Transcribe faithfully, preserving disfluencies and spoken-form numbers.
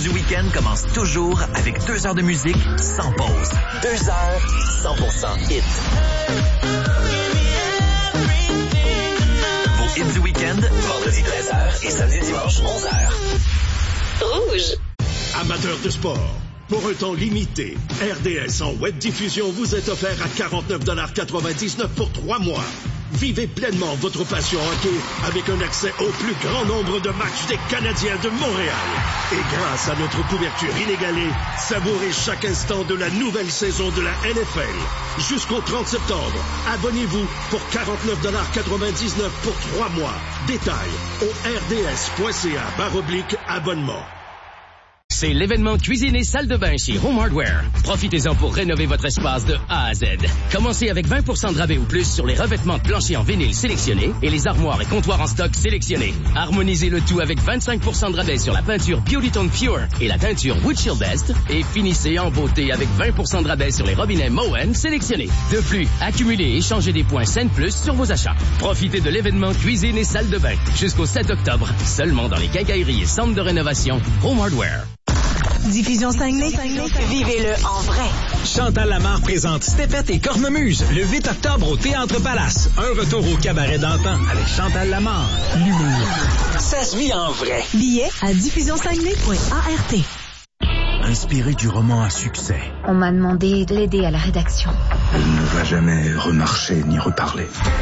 du week-end commence toujours avec deux heures de musique sans pause. Deux heures, cent pour cent hit. Vos hits du week-end, vendredi treize heures et samedi dimanche onze heures. Rouge. Amateurs de sport, pour un temps limité, R D S en web diffusion vous est offert à quarante-neuf dollars quatre-vingt-dix-neuf pour trois mois. Vivez pleinement votre passion hockey avec un accès au plus grand nombre de matchs des Canadiens de Montréal. Et grâce à notre couverture inégalée, savourez chaque instant de la nouvelle saison de la N F L. Jusqu'au trente septembre, abonnez-vous pour quarante-neuf dollars quatre-vingt-dix-neuf pour trois mois. Détails au rds.ca barre oblique abonnement. C'est l'événement cuisine et salle de bain chez Home Hardware. Profitez-en pour rénover votre espace de A à Z. Commencez avec vingt pour cent de rabais ou plus sur les revêtements de plancher en vinyle sélectionnés et les armoires et comptoirs en stock sélectionnés. Harmonisez le tout avec vingt-cinq pour cent de rabais sur la peinture Beauty Tone Pure et la teinture Wood Shield Best. Et finissez en beauté avec vingt pour cent de rabais sur les robinets Moen sélectionnés. De plus, accumulez et échangez des points Scène Plus sur vos achats. Profitez de l'événement cuisine et salle de bain jusqu'au sept octobre, seulement dans les quincailleries et centres de rénovation Home Hardware. Diffusion Saguenay, vivez-le en vrai. Chantal Lamarre présente Stépette et Cornemuse le huit octobre au Théâtre Palace. Un retour au cabaret d'antan avec Chantal Lamarre. L'humour. Ça se vit en vrai. Billets à diffusion saguenay point a r t. Inspiré du roman à succès. On m'a demandé de l'aider à la rédaction. Elle ne va jamais remarcher ni reparler.